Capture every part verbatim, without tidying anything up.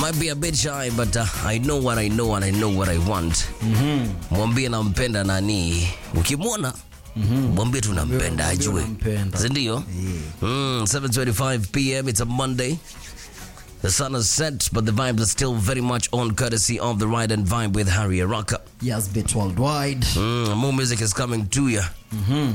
Might be a bit shy, but uh, I know what I know and I know what I want. Mhm. Mwambie nampenda nani. Ukimwona mwambie tunampenda ajue. Ndio? Mm, seven twenty-five p m It's a Monday. The sun has set, but the vibes are still very much on, courtesy of the Ride and Vibe with Harry Araka. Yes, bit worldwide. Mm, more music is coming to you. Mhm.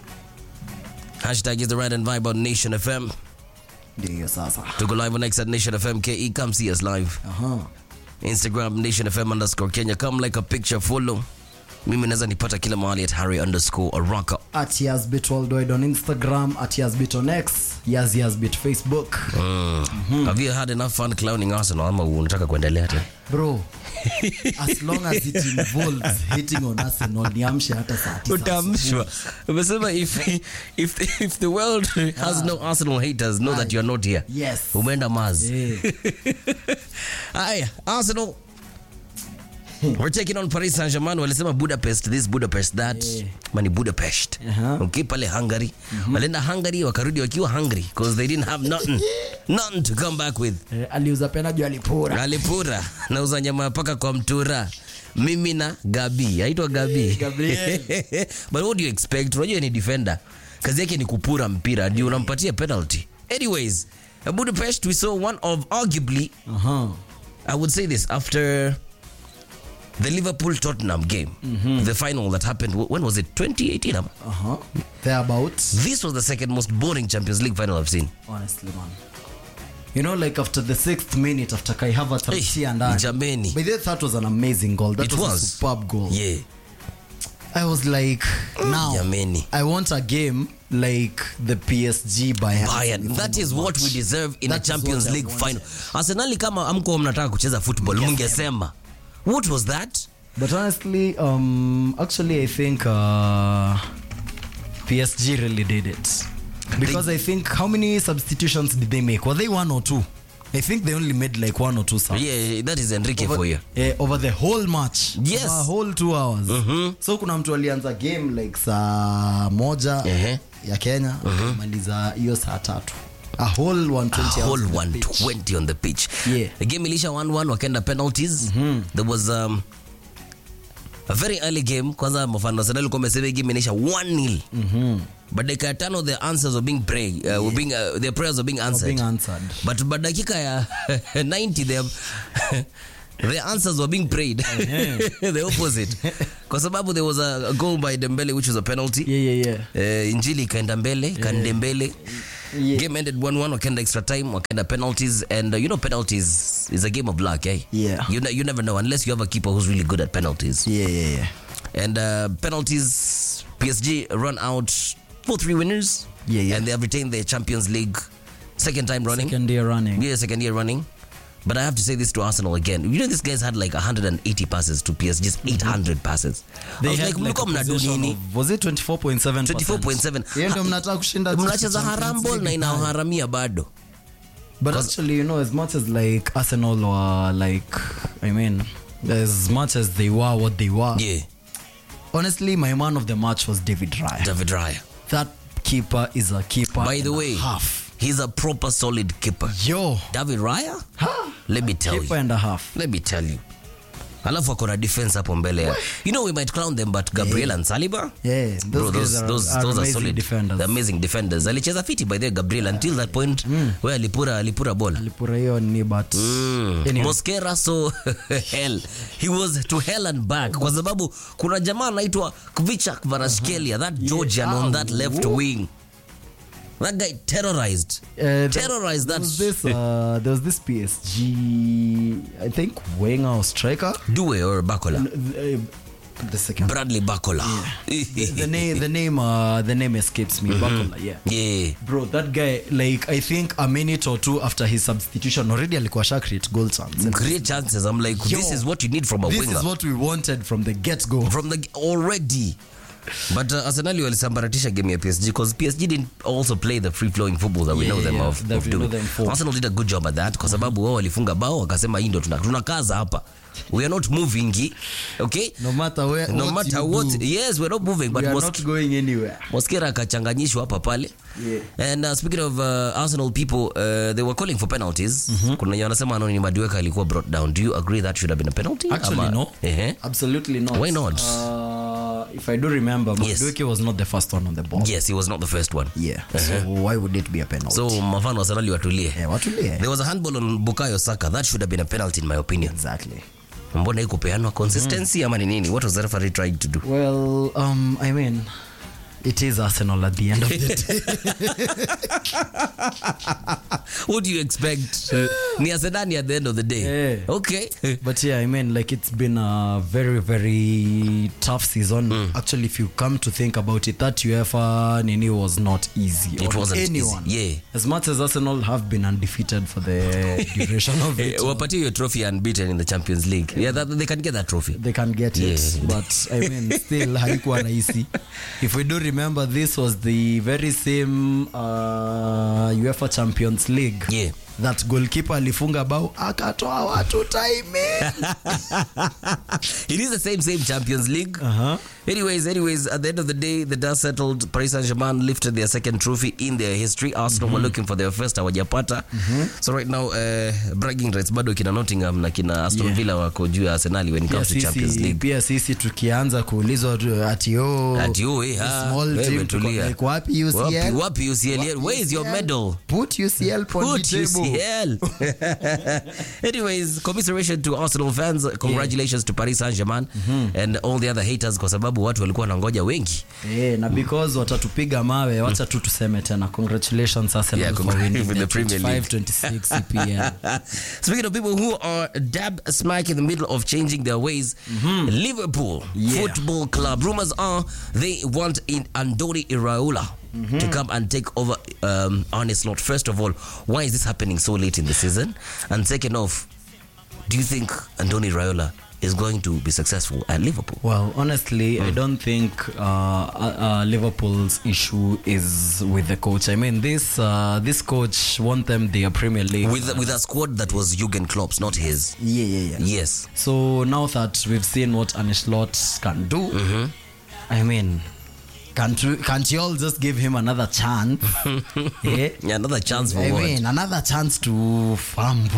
Hashtag is the Ride and Vibe on Nation F M. Ndio sasa. To go live on X at Nation F M K E. Come see us live. Aha. Instagram Nation F M underscore Kenya. Come like a picture, follow. Mimi naweza nipata kila mahali at Harry underscore Araka. At Yazbit Worldwide on Instagram, at Yazbit on X, Yaz Yazbit Facebook. Mm. Mm-hmm. Have you had enough fun clowning Arsenal ama unataka kuendelea tena? Bro, as long as it involves hitting on Arsenal, niamshe hata saa tisa. Utamshwa. Umesema if if if the world has yeah. no Arsenal haters, know Aye. that you are not here. Yes. Umeenda Mars. Yeah. Aye, Arsenal. We're taking on Paris Saint-Germain. Walisema Budapest this, Budapest that. Yeah. Mani Budapest. Uh-huh. Okay, pale Hungary. Mm-hmm. Walenda Hungary wakarudi wakiwa hungry because they didn't have nothing. nothing to come back with. Eh, aliuza pena juu alipura. Alipura. Nauza nyama paka kwa mtura. Mimi na Gabi. Haitwa Gabi. Gabriel. But what do you expect? Unajua ni defender. Kazi yake ni kupura mpira. Ndio unampatia penalty. Anyways, Budapest, we saw one of arguably, Uh-huh. I would say this, after the Liverpool-Tottenham game, mm-hmm. the final that happened, when was it? twenty eighteen? Uh-huh. Thereabouts. This was the second most boring Champions League final I've seen. Honestly, man. You know, like after the sixth minute, after Kai Havertz Hey, and I, Jameni. but that was an amazing goal. That It was, was. a superb goal. Yeah. I was like, now Jameni. I want a game like the P S G Bayern. Bayern. That is what we deserve in That a is Champions what I League wanted. final. Arsenal kama amko mnataka kucheza football, mungesema. What was that? But honestly, um, actually, I think uh, P S G really did it. Because they, I think, how many substitutions did they make? Were they one or two? I think they only made like one or two subs. Yeah, that is Enrique over, for you. eh, over the whole match. Yes. Over a whole two hours. Mhm. So kuna mtu alianza game like saa moja Ehe. ya Kenya, akamaliza hiyo saa tatu. A whole one A twenty whole hours on the one pitch. twenty on the pitch. Yeah. The game ilisha one one, wakaenda penalties. There was um, a very early game. Kwanza mfano Arsenal alikuwa amesema game inaisha one nil. Mhm. But dakika ya tano the answers were being prayed, uh, were being uh, their prayers were being answered. Being answered. But but dakika ya ninety they have the answers were being prayed. The opposite. Kwa sababu there was a, a goal by Dembele which was a penalty. Yeah, yeah, yeah. Uh, Injili ikaenda mbele, Kandembele. Yeah. Game ended one one, wakaenda extra time, wakaenda penalties, and uh, you know penalties is a game of luck, eh? Yeah. You ne- you never know unless you have a keeper who's really good at penalties. Yeah, yeah, yeah. And uh, penalties, P S G run out for three winners. Yeah, yeah. And they have retained their Champions League second time running. Second year running. Yeah, second year running. But I have to say this to Arsenal again. You know, these guys had like one hundred eighty passes to P S G's eight hundred passes. I was like, mlikuwa mnadu nini? Was it twenty-four point seven percent? twenty-four point seven. Hiyo ndio mnataka kushinda. Mnacheza harambol na inaharamia bado. But actually, you know, as much as like Arsenal were like, I mean, as much as they were what they were. Yeah, Honestly, my man of the match was David Raya. David Raya. That keeper is a keeper. By the and way, a half. he's a proper solid keeper. Yo, David Raya? Let me tell keeper you. and a half. Let me tell you. Alafu wako na defense hapo mbele. You know, we might clown them, but Gabriel and Saliba? Yeah, those Bro, guys those, are, those, are those are amazing solid defenders. They're amazing defenders. Alicheza fiti by the way, Gabriel until that point where alipura alipura bola. Alipura hiyo ni but Mm. anyway. Mosquera so hell. He was to hell and back kwa sababu kuna jamaa anaitwa Kvichak Varashkelia, that Georgian Yeah. on that left Woo. wing. That guy terrorized. Uh, terrorized there that. was this, uh, there was this P S G, I think, winger or striker. Due or Bakola? Uh, the second. Bradley Bakola. the, the name, the name, uh, the name escapes me. Bakola, yeah. Yeah. Bro, that guy, like, I think a minute or two after his substitution, already alikuwa sha create goal chance. Great chances. I'm like, Yo, this is what you need from a This winger. is what we wanted from the get-go. From the already. But uh, Arsenal walisambaratisha game ya P S G because P S G didn't also play the free flowing football that we Yeah, know them yeah, of, that of we doing. know them for. Arsenal did a good job at that kwa sababu wao walifunga bao wakasema hii ndio tuna tunakaza hapa. We are not moving, okay? No matter where, No what matter you what, do, yes, we're not moving, but we are Mos- not going anywhere. Mosquera akachanganyishwa hapa pale. Yeah. And uh, speaking of uh, Arsenal people, uh, they were calling for penalties. Mm-hmm. Kuna wenye wanasema Anoni Madueke alikuwa brought down. Do you agree that should have been a penalty? Actually, Ama- no. Uh-huh. Absolutely not. Why not? Uh, if I do remember, Yes. Madueke was not the first one on the ball. Yes, he was not the first one. Yeah. So why would it be a penalty? So mafano wa Arsenal watulie. yeah, watulie. There was a handball on Bukayo Saka. That should have been a penalty in my opinion. Exactly. Mbona iko peanwa consistency mm. ama ni nini? What was the referee trying to do? Well, um, I mean, it is Arsenal at the end of the day. What do you expect? Ni Arsenal at the end of the day. Yeah. Okay. But yeah, I mean, like it's been a very, very tough season. Mm. Actually, if you come to think about it, that UEFA Nini was not easy. It on wasn't anyone. easy. Yeah. As much as Arsenal have been undefeated for the duration of it, Wapatie your trophy unbeaten in the Champions League. Yeah, that, they can get that trophy. they can get it. Yeah. But I mean, still, haikuwa rahisi. If we do remember, this was the very same uh, UEFA Champions League. Yeah. That goalkeeper alifunga bao akatoa watu time. It is the same same Champions League. Uh-huh. Anyways, anyways, at the end of the day, the dust settled. Paris Saint-Germain lifted their second trophy in their history. Arsenal mm-hmm. were looking for their first, hawajapata. Mm-hmm. So right now, uh, bragging rights bado kina Nottingham na kina Aston Yeah. Villa wako juu ya Arsenal when it comes to Champions League. Pia sisi tukianza kuulizwa ati oh, Ati oh, eh, ha, small wewe team tuko tulia. like wapi U C L? Wapi, wapi U C L? Where is your medal? Put U C L on Put the table. U C L. Anyways, commiseration to Arsenal fans. Congratulations yeah. to Paris Saint-Germain mm-hmm. and all the other haters kwa sababu watu walikuwa wanangoja wengi. Eh, na because watatupiga mawe, wacha tu tuseme tena congratulations Arsenal Yeah, for winning for the Premier League. twenty-five twenty-six E P L. Speaking of people who are dab smack in the middle of changing their ways, mm-hmm. Liverpool Yeah. Football Club. Rumors are they want in Andoni Iraola mm-hmm. to come and take over um, Arne Slot. First of all, why is this happening so late in the season? And second off, do you think Andoni Iraola is going to be successful at Liverpool? Well, honestly, mm. I don't think uh, uh, uh, Liverpool's issue is with the coach. I mean, this uh, this coach won them their Premier League. With with a squad that was Jurgen Klopp's, not his. Yeah, yeah, yeah. Yes. So now that we've seen what Arne Slot can do, mm-hmm. I mean, can't you, can't you all just give him another chance? Yeah? Yeah, another chance for I what? mean, another chance to fumble.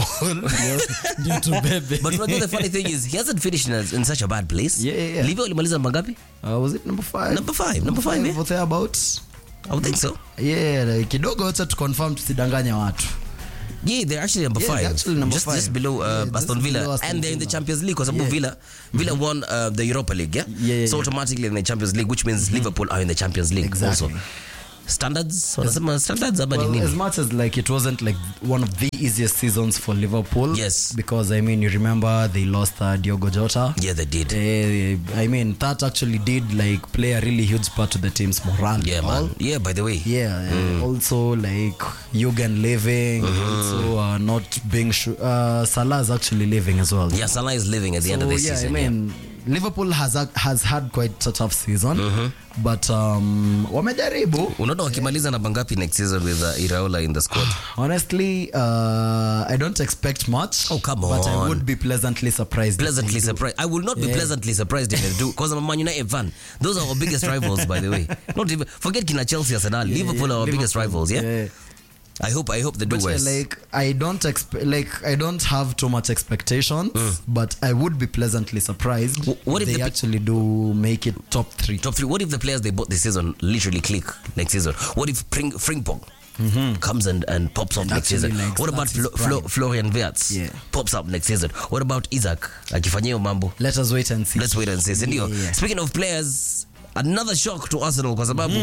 Due to Bebe. But you know, the funny thing is, he hasn't finished in, a, in such a bad place. Yeah, yeah, yeah. Liverpool walimaliza namba ngapi? Uh, was it number five? Number five. Number five, Five or thereabouts. I would think so. Yeah, like, kidogo wacha to confirm tusidanganya watu. Yeah, they're actually number Yeah, five. they're actually number just, five. just below uh, Yeah, Aston just Villa. below Aston And they're in the Villa. Champions League because Yeah. Villa, Villa mm-hmm. won uh, the Europa League, yeah? Yeah, yeah, so yeah. automatically in the Champions League, which means mm-hmm. Liverpool are in the Champions League Exactly. also. Standards? Wanasema standards ama ni Well, nini? as much as like it wasn't like one of the easiest seasons for Liverpool. Yes. Because I mean, you remember they lost uh, Diogo Jota. Yeah, they did. Uh, I mean, that actually did like play a really huge part to the team's morale. Yeah, and all. man. Yeah, by the way. Yeah, mm. also like Jurgen leaving, mm-hmm. also uh, not being sure. Uh, Salah's actually leaving as well. Yeah, Salah is leaving at the so, end of the yeah, season. I mean, yeah. Liverpool has a, has had quite a tough season, mm-hmm. but um, wamejaribu. Unaona wakimaliza namba ngapi next season with uh, Iraola in the squad? Honestly, uh, I don't expect much. Oh, come But I on. would be pleasantly surprised. Pleasantly surprised. I will not Yeah. be pleasantly surprised if they do, because I'm a Man United fan. Those are our biggest rivals, by the way. Not even forget kina Chelsea, Arsenal. Yeah, Liverpool yeah, are our Liverpool. biggest rivals. Yeah? Yeah. I hope. I hope they do But yeah, worse. like I don't expect, like I don't have too much expectations, mm. but I would be pleasantly surprised. W- what if they the pe- actually do make it top three? Top three. What if the players they bought this season literally click next season? What if Pring- Frimpong mm-hmm. comes and, and pops up next Actually, season? like, What about that's his Flo- Flo- prime. Florian Wirtz? Yeah. Pops up next season. What about Isaac? Akifanyia hiyo mambo. Let us wait and see. Let's wait and see. Yeah, Sindio? yeah. Speaking of players, another shock to Arsenal kwa sababu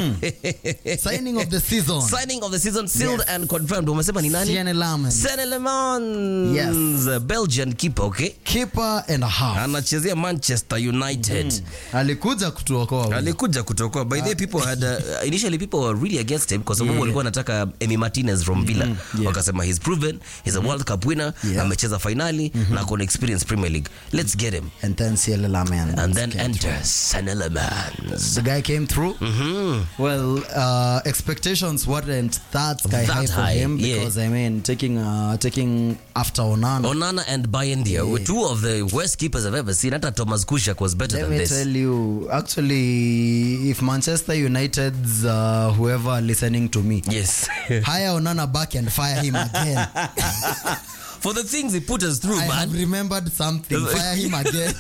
Signing of the season. signing of the season sealed Yes. and confirmed. Umesema ni nani? Siene Lamen. Senne Lemans. Yes. Belgian keeper, okay? Keeper and a half. Anachezea Manchester United. Mm. Alikuja kutuokoa. Alikuja kutoka. By the way, people had uh, initially people were really against him because Yeah. walikuwa wanataka Emi Martinez from Villa. Mm-hmm. Yeah. Wakasema he's proven, he's a World Cup winner, Yeah. amecheza finali mm-hmm. na kuna experience Premier League. Let's get him. And then Siene Lamen. And then enter Senne Lemans. Yes. The guy came through. Mm-hmm. Well, uh, expectations weren't that sky That high for high, him yeah. because I mean, taking uh, taking after Onana. Onana and Bayendia were two of the worst keepers I've ever seen. Hata Thomas Kushak was better Let than me this. tell you, actually, if Manchester United's uh, whoever listening to me, Yes. hire Onana back and fire him again. For the things he put us through, I man. have remembered something. Fire him again.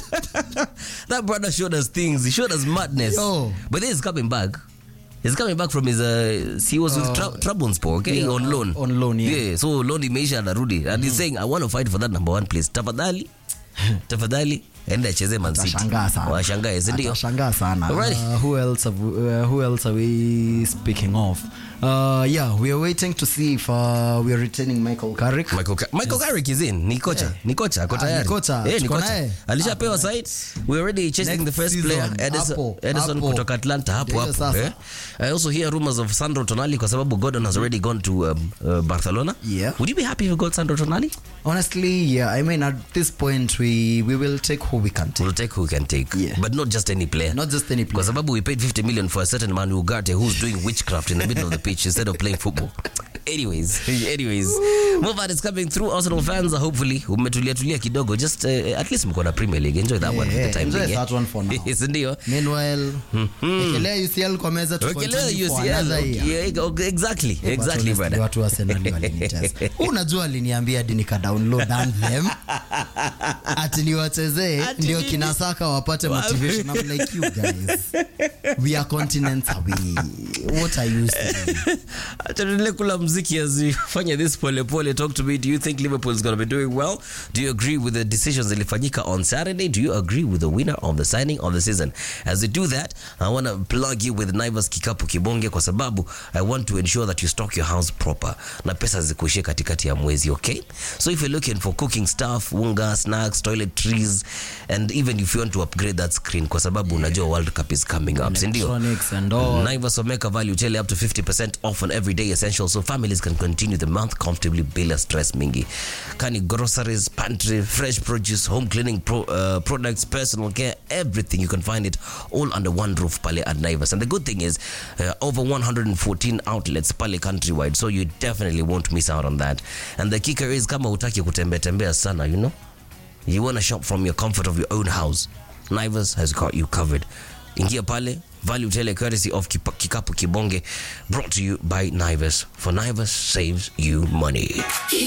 That brother showed us things. He showed us madness. Yo. But then he's coming back. He's coming back from his uh, he was with Uh, Tra- Trabzonspor, okay, yeah, on loan. on loan, yeah. Yeah, so loan imeisha anarudi and he's saying I want to fight for that number one place. Tafadhali. Tafadhali enda acheze Man City. Atashangaa sana. Washangae, si ndio? Atashangaa sana. Alright. Uh, who else have we, uh, who else are we speaking of? Uh, yeah, we are waiting to see if uh, we are retaining Michael Carrick. Michael, Ka- Michael Carrick is in. Ni kocha. Ni kocha. Ako Ah, tayari. ni kocha. Eh, ni Tuko kocha. naye. Alishapewa site. We're already chasing Next the first season. player. Edison, Hapo, Edison hapo. kutoka Atlanta. Hapo Ndio hapo. sasa. Eh? I also hear rumors of Sandro Tonali kwa sababu Gordon has already gone to um, uh, Barcelona. Yeah. Would you be happy if you got Sandro Tonali? Honestly, yeah. I mean, at this point, we we will take who we can take. We'll take who we can take. Yeah. But not just any player. Not just any Kwa player. sababu we paid fifty million for a certain man Ugarte who's doing witchcraft in the middle of the pitch instead of playing football. Anyways, anyways. Movat is coming through. Arsenal fans are hopefully umetulia tulia kidogo. Just uh, at least mko na Premier League. Enjoy that Yeah, one for the yeah, time enjoy being. that one for now. Yes, ndio. Meanwhile, ekelea U C L kwa meza to Wekelea continue for U C L. another year. Yeah, okay, exactly. But Exactly, honestly, brother. watu wa Arsenal walinitesa. Unajua aliniambia hadi nika download Anthem ati niwachezee Ati ndio nini? kina Saka wapate motivation. I'm like, you guys, we are continents away. What are you saying? Acha tuendelee kula mziki as we fanya this pole pole. Talk to me. Do you think Liverpool is going to be doing well? Do you agree with the decisions zilifanyika on Saturday? Do you agree with the winner of the signing of the season? As we do that, I want to plug you with Naivas Kikapu Kibonge kwa sababu I want to ensure that you stock your house proper na pesa zikuishie katikati ya mwezi, okay? So if you're looking for cooking stuff, unga, snacks, toiletries, and even if you want to upgrade that screen kwa sababu unajua World Cup is coming up, si ndio? Electronics and all. Naivas Omeka Value Tele up to fifty percent off on everyday essentials so families can continue the month comfortably bila stress mingi. Kani groceries, pantry, fresh produce, home cleaning pro, uh, products, personal care, everything. You can find it all under one roof pale at Naivas. And the good thing is uh, over one hundred fourteen outlets pale countrywide, so you definitely won't miss out on that. And the kicker is kama utaki kutembea tembea sana, you know, you want to shop from your comfort of your own house, Naivas has got you covered. Ingia pale, Value Tele courtesy of Kip- Kikapu Kibonge, brought to you by Naivas. For Naivas saves you money.